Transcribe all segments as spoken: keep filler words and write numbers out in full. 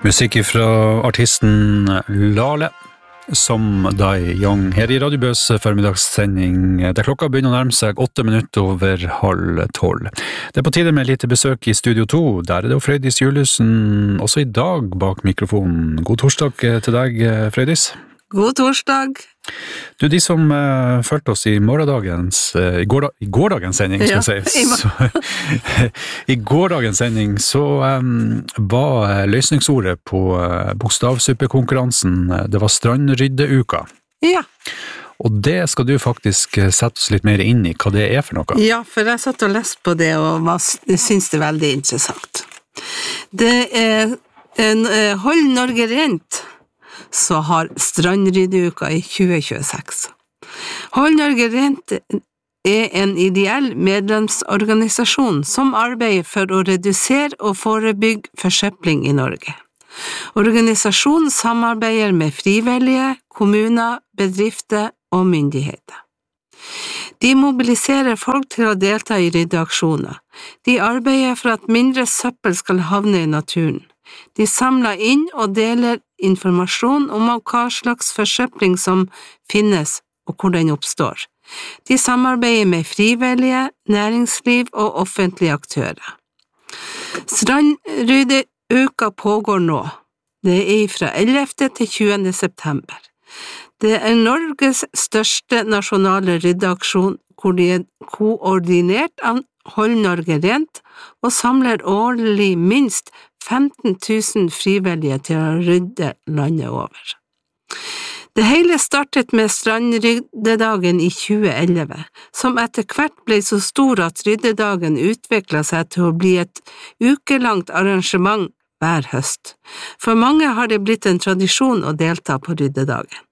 Musikk fra artisten Lale, som Dai Young, her i Radio Bøs formidagssending, der klokka begynner å nærme seg åtte minutter over halv tolv. Det er på tide med litt besøk i Studio to, der er det Frøydis Juliussen, også i dag bak mikrofonen. God torsdag til deg, Frøydis. God torsdag. Du, de som uh, følte oss i morgendagens, uh, i, gårda, i gårdagens sending, skal jeg si, så, i gårdagens sending, så um, var løsningsordet på uh, bokstavsuppekonkurransen, uh, det var strandryddeuka. Ja. Og det skal du faktisk uh, sette oss litt mer inn i, hva det er for noe. Ja, for jeg satt og leste på det, og var, synes det er veldig interessant. Det er en, uh, Hold Norge rent, så har strandryddeuka i tjue tjueseks. Hold Norge rent er en ideell medlemsorganisasjon som arbeider for å redusere og forebygge forsøpling i Norge. Organisasjonen samarbeider med frivillige, kommuner, bedrifter og myndigheter. De mobiliserer folk til å delta i ryddeaksjoner. De arbeider for at mindre søppel skal havne i naturen. De samler inn og deler informasjon om hva slags forsøpling som finnes og hvor den oppstår. De samarbeider med frivillige, næringsliv og offentlige aktører. Strandryddeuka pågår nå. Det er fra ellevte til tjuende september. Det er Norges største nasjonale ryddeaksjon, hvor de er koordinert av Hold Norge rent og samler årlig minst femten tusen frivillige til å rydde landet over. Det hele startet med strandryddedagen i tjue elleve, som etter hvert ble så stor at ryddedagen utviklet seg til å bli et ukelangt arrangement hver høst. For mange har det blitt en tradisjon å delta på ryddedagen.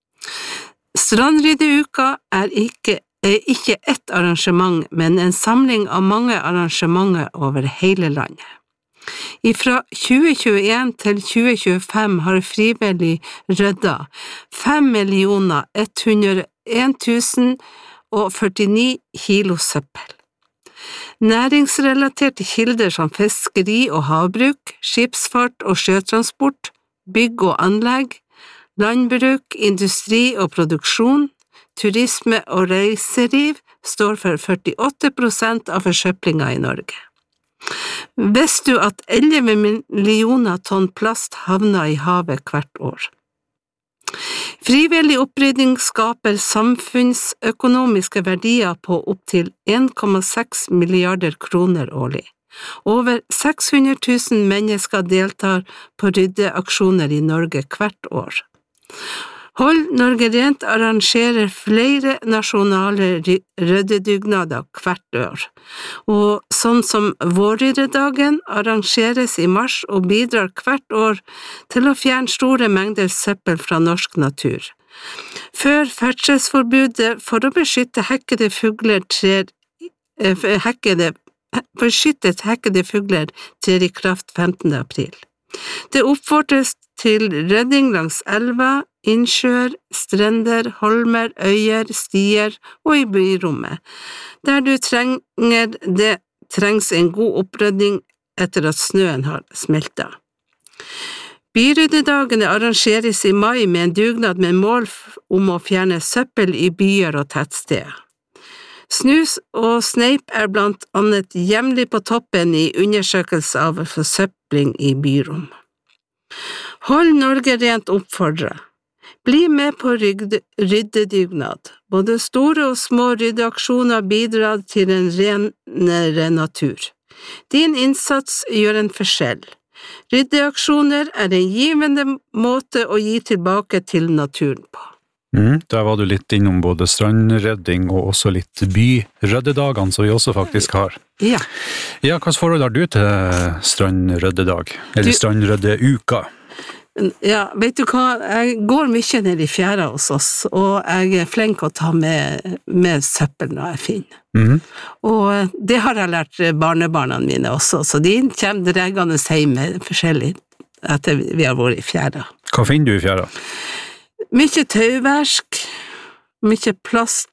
Strandryddeuka er ikke er ikke ett arrangement, men en samling av mange arrangementer over hele landet. Fra tjue tjueen til tjue tjuefem har frivillig rydda fem millioner ett hundre og en tusen og førtini kilo søppel. Næringsrelaterte kilder som fiskeri og havbruk, skipsfart og sjøtransport, bygg og anlegg, landbruk, industri og produksjon, turisme og reiseliv står for førtiåtte prosent av forsøplinga i Norge. Visste du at elleve millioner tonn plast havner i havet hvert år? Frivillig opprydding skaper samfunnsøkonomiske verdier på opptil en komma seks milliarder kroner årlig. Over seks hundre tusen mennesker deltar på ryddeaksjoner i Norge hvert år. Hold Norge rent arrangerer flere nasjonale ryddedugnader hvert år, og sånn som vårryddedagen arrangeres i mars og bidrar hvert år til å fjerne store mengder søppel fra norsk natur. Før ferdselsforbudet for å beskytte hekkede fugler trer, hekkede, beskyttet hekkede fugler trer i kraft femtende april. Det oppfordres til rydding langs elver, innsjøer, strender, holmer, øyer, stier og i byrommet. Der du trenger det, trengs en god opprydding etter at snøen har smeltet. Byryddedagene arrangeres i mai med en dugnad med mål om å fjerne søppel i byer og tettsteder. Snus og sneip er blant annet jevnlig på toppen i undersøkelse av forsøpling i byrom. Hold Norge rent oppfordrer. Bli med på ryddedugnad. Både store og små ryddeaksjoner bidrar til en renere natur. Din innsats gjør en forskjell. Ryddeaksjoner er en givende måte å gi tilbake til naturen på. Mm, der var du litt innom både strandrydding og også litt byryddedagene, som vi også faktisk har. Ja. Ja, hva forhold har du til strandryddedag? Eller du... strandryddeuka? Ja, vet du hva, jeg går mye ned i fjæra hos oss, og jeg er flink å ta med, med søppel når jeg finner. Mm. Og det har jeg lært barnebarna mine også, så de kommer dregende hjem med forskjellig etter vi har vært i fjæra. Hva finner du i fjæra? Mye tauversk, mye plast,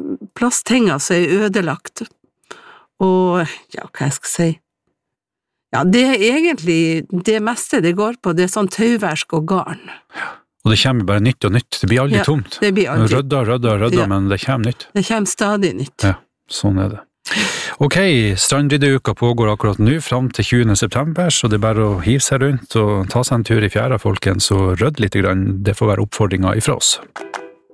plasttinger som er ødelagt, og ja, hva jeg skal si? Ja, det er egentlig det meste det går på, det er sånn tauversk og garn. Ja. Og det kommer bare nytt og nytt, det blir aldri Ja, tomt. det blir aldri. Rødda, rødda, rødda, Ja. men det kommer nytt. Det kommer stadig nytt. Ja, sånn er det. Ok, strandryddeuka pågår akkurat nå, fram til tjuende september, så det er bare å hive seg rundt og ta seg en tur i fjæra, folkens, og rydde litt grann. Det får være oppfordringa ifra oss.